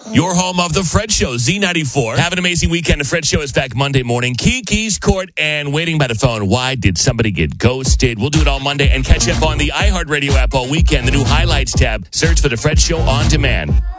Your home of The Fred Show, Z94. Have an amazing weekend. The Fred Show is back Monday morning. Kiki's Court and waiting by the phone. Why did somebody get ghosted? We'll do it all Monday and catch up on the iHeartRadio app all weekend. The new Highlights tab. Search for The Fred Show on demand.